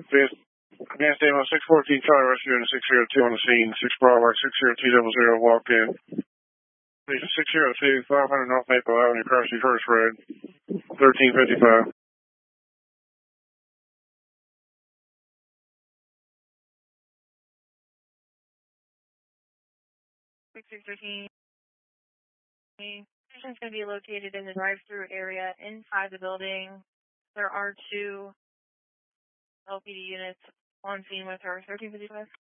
Advanced Demo 614 Charlie Rescue and 602 on the scene. 6 Bravo 60200 walked in. 602 500 North Maple Avenue, Crashing First Red. 1355. 6613. Station is going to be located in the drive-through area inside the building. There are 2 LPD units on scene with her. 1355.